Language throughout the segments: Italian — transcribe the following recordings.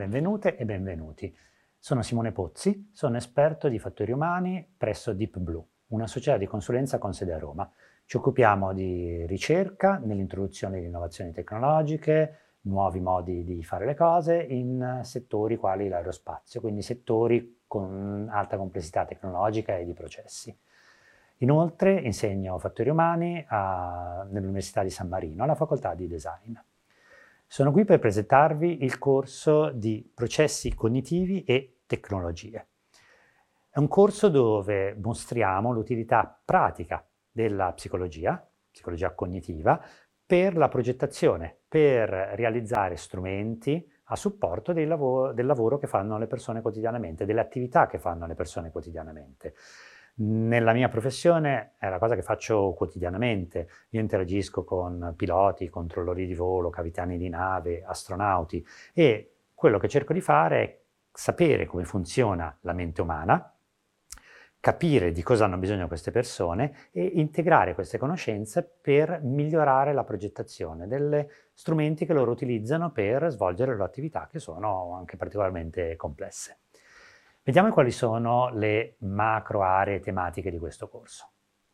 Benvenute e benvenuti. Sono Simone Pozzi, sono esperto di fattori umani presso Deep Blue, una società di consulenza con sede a Roma. Ci occupiamo di ricerca nell'introduzione di innovazioni tecnologiche, nuovi modi di fare le cose in settori quali l'aerospazio, quindi settori con alta complessità tecnologica e di processi. Inoltre insegno fattori umani nell'Università di San Marino, alla facoltà di design. Sono qui per presentarvi il corso di processi cognitivi e tecnologie. È un corso dove mostriamo l'utilità pratica della psicologia cognitiva, per la progettazione, per realizzare strumenti a supporto del lavoro che fanno le persone quotidianamente, delle attività che fanno le persone quotidianamente. Nella mia professione è la cosa che faccio quotidianamente. Io interagisco con piloti, controllori di volo, capitani di nave, astronauti, e quello che cerco di fare è sapere come funziona la mente umana, capire di cosa hanno bisogno queste persone e integrare queste conoscenze per migliorare la progettazione degli strumenti che loro utilizzano per svolgere le loro attività, che sono anche particolarmente complesse. Vediamo quali sono le macro aree tematiche di questo corso.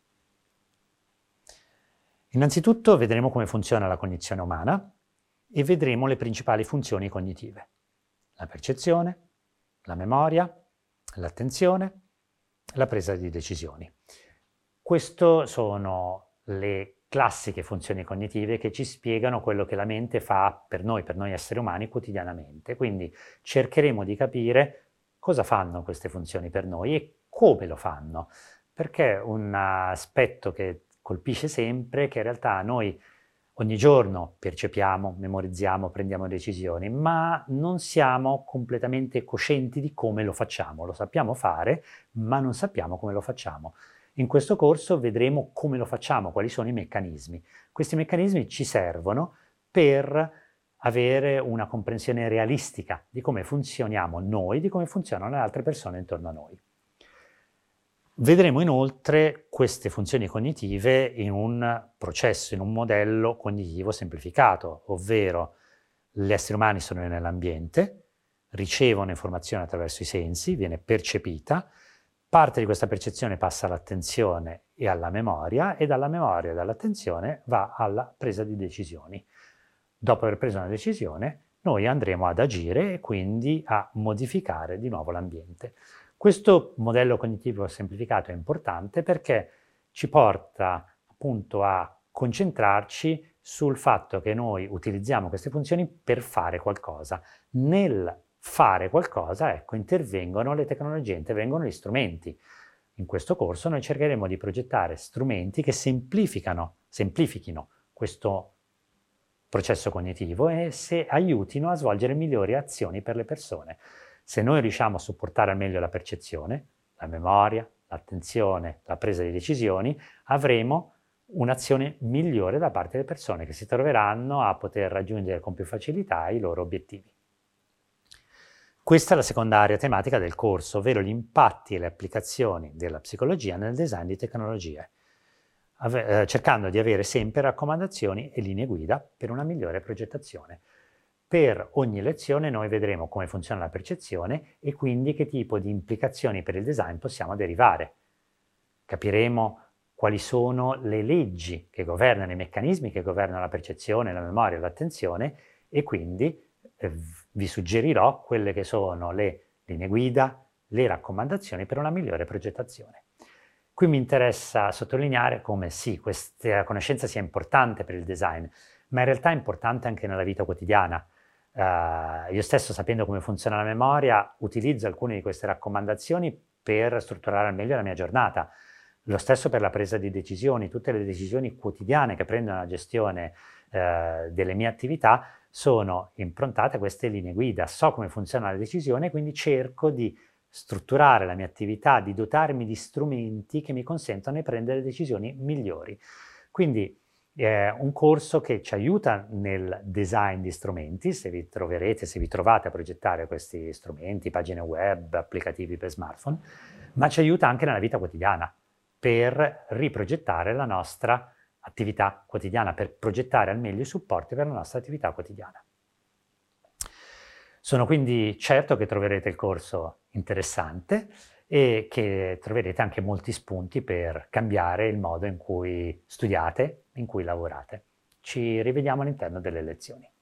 Innanzitutto vedremo come funziona la cognizione umana e vedremo le principali funzioni cognitive: la percezione, la memoria, l'attenzione, la presa di decisioni. Queste sono le classiche funzioni cognitive che ci spiegano quello che la mente fa per noi esseri umani quotidianamente. Quindi cercheremo di capire cosa fanno queste funzioni per noi e come lo fanno, perché un aspetto che colpisce sempre è che in realtà noi ogni giorno percepiamo, memorizziamo, prendiamo decisioni, ma non siamo completamente coscienti di come lo facciamo. Lo sappiamo fare, ma non sappiamo come lo facciamo. In questo corso vedremo come lo facciamo, quali sono i meccanismi. Questi meccanismi ci servono per avere una comprensione realistica di come funzioniamo noi, di come funzionano le altre persone intorno a noi. Vedremo inoltre queste funzioni cognitive in un processo, in un modello cognitivo semplificato, ovvero gli esseri umani sono nell'ambiente, ricevono informazione attraverso i sensi, viene percepita, parte di questa percezione passa all'attenzione e alla memoria, e dalla memoria e dall'attenzione va alla presa di decisioni. Dopo aver preso una decisione, noi andremo ad agire e quindi a modificare di nuovo l'ambiente. Questo modello cognitivo semplificato è importante perché ci porta appunto a concentrarci sul fatto che noi utilizziamo queste funzioni per fare qualcosa. Nel fare qualcosa, ecco, intervengono le tecnologie, intervengono gli strumenti. In questo corso noi cercheremo di progettare strumenti che semplifichino questo processo cognitivo e se aiutino a svolgere migliori azioni per le persone. Se noi riusciamo a supportare al meglio la percezione, la memoria, l'attenzione, la presa di decisioni, avremo un'azione migliore da parte delle persone che si troveranno a poter raggiungere con più facilità i loro obiettivi. Questa è la seconda area tematica del corso, ovvero gli impatti e le applicazioni della psicologia nel design di tecnologie, cercando di avere sempre raccomandazioni e linee guida per una migliore progettazione. Per ogni lezione noi vedremo come funziona la percezione e quindi che tipo di implicazioni per il design possiamo derivare. Capiremo quali sono le leggi che governano, i meccanismi che governano la percezione, la memoria e l'attenzione, e quindi vi suggerirò quelle che sono le linee guida, le raccomandazioni per una migliore progettazione. Qui mi interessa sottolineare come sì, questa conoscenza sia importante per il design, ma in realtà è importante anche nella vita quotidiana. Io stesso, sapendo come funziona la memoria, utilizzo alcune di queste raccomandazioni per strutturare al meglio la mia giornata. Lo stesso per la presa di decisioni. Tutte le decisioni quotidiane che prendo nella gestione delle mie attività sono improntate a queste linee guida. So come funziona la decisione, quindi cerco di strutturare la mia attività, di dotarmi di strumenti che mi consentono di prendere decisioni migliori. Quindi è un corso che ci aiuta nel design di strumenti, se vi trovate a progettare questi strumenti, pagine web, applicativi per smartphone, ma ci aiuta anche nella vita quotidiana per riprogettare la nostra attività quotidiana, per progettare al meglio i supporti per la nostra attività quotidiana. Sono quindi certo che troverete il corso interessante e che troverete anche molti spunti per cambiare il modo in cui studiate, in cui lavorate. Ci rivediamo all'interno delle lezioni.